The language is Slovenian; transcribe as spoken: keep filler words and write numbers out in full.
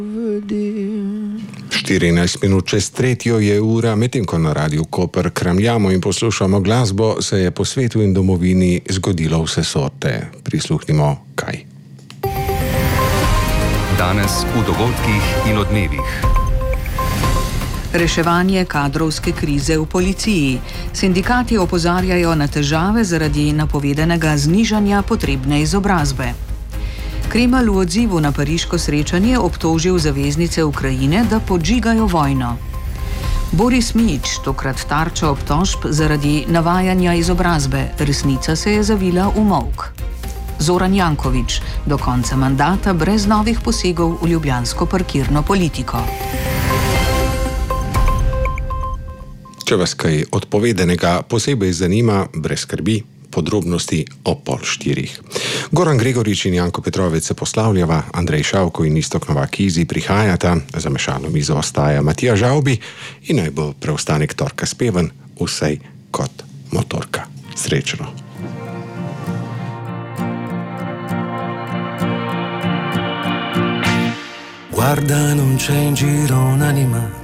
štirinajst minut čez tretjo je ura, medtem ko na Radiu Koper kramljamo in poslušamo glasbo, se je po svetu in domovini zgodilo vse sorte. Prisluhnimo kaj. Danes v dogodkih in odmevih. Reševanje kadrovske krize v policiji. Sindikati opozarjajo na težave zaradi napovedanega znižanja potrebne izobrazbe. Kremelj v odzivu na pariško srečanje obtožil zaveznice Ukrajine, da podžigajo vojno. Boris Mić, tokrat tarča obtožb zaradi navajanja izobrazbe, resnica se je zavila v molk. Zoran Janković, do konca mandata brez novih posegov v ljubljansko parkirno politiko. Če vas kaj odpovedenega posebej zanima, brez skrbi, podrobnosti o pol štirih. Goran Gregorič in Janko Petrovec se poslavljava, Andrej Šavko in Iztok Novak-Izi prihajata, za mešalno mizo ostaja Matija Žavbi in naj bo preostanek torka speven, vsej kot motorka. Srečno! Guarda, non c'è in giro un'anima